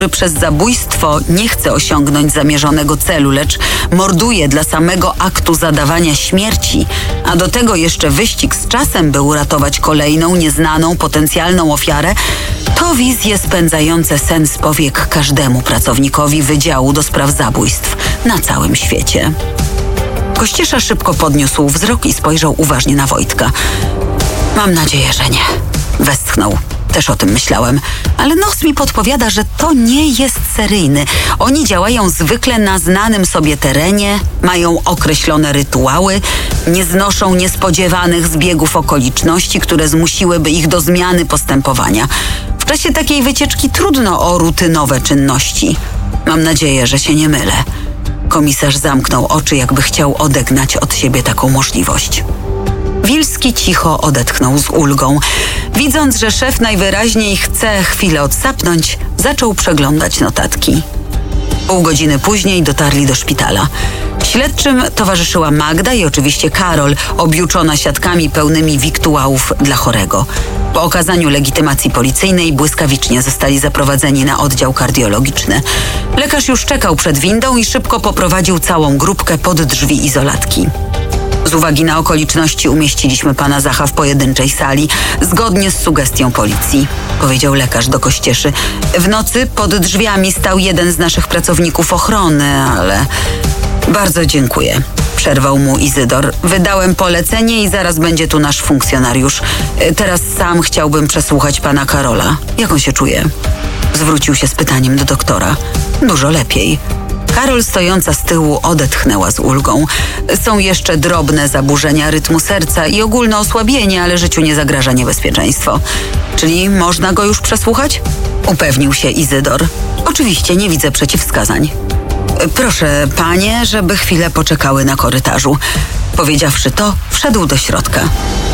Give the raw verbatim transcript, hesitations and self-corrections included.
przez zabójstwo nie chce osiągnąć zamierzonego celu, lecz morduje dla samego aktu zadawania śmierci, a do tego jeszcze wyścig z czasem, by uratować kolejną, nieznaną, potencjalną ofiarę, to wizje spędzające sen z powiek każdemu pracownikowi Wydziału do Spraw Zabójstw na całym świecie. Kościesza szybko podniósł wzrok i spojrzał uważnie na Wojtka. Mam nadzieję, że nie. Westchnął. Też o tym myślałem, ale nos mi podpowiada, że to nie jest seryjny. Oni działają zwykle na znanym sobie terenie, mają określone rytuały, nie znoszą niespodziewanych zbiegów okoliczności, które zmusiłyby ich do zmiany postępowania. W czasie takiej wycieczki trudno o rutynowe czynności. Mam nadzieję, że się nie mylę. Komisarz zamknął oczy, jakby chciał odegnać od siebie taką możliwość. Wilski cicho odetchnął z ulgą. Widząc, że szef najwyraźniej chce chwilę odsapnąć, zaczął przeglądać notatki. Pół godziny później dotarli do szpitala. Śledczym towarzyszyła Magda i oczywiście Karol, objuczona siatkami pełnymi wiktuałów dla chorego. Po okazaniu legitymacji policyjnej błyskawicznie zostali zaprowadzeni na oddział kardiologiczny. Lekarz już czekał przed windą i szybko poprowadził całą grupkę pod drzwi izolatki. Z uwagi na okoliczności umieściliśmy pana Zacha w pojedynczej sali, zgodnie z sugestią policji, powiedział lekarz do Kościeszy. W nocy pod drzwiami stał jeden z naszych pracowników ochrony, ale... Bardzo dziękuję, przerwał mu Izydor. Wydałem polecenie i zaraz będzie tu nasz funkcjonariusz. Teraz sam chciałbym przesłuchać pana Karola. Jak on się czuje? Zwrócił się z pytaniem do doktora. Dużo lepiej. Karol, stojąca z tyłu, odetchnęła z ulgą. Są jeszcze drobne zaburzenia rytmu serca i ogólne osłabienie, ale życiu nie zagraża niebezpieczeństwo. Czyli można go już przesłuchać? Upewnił się Izydor. Oczywiście, nie widzę przeciwwskazań. Proszę, panie, żeby chwilę poczekały na korytarzu. Powiedziawszy to, wszedł do środka.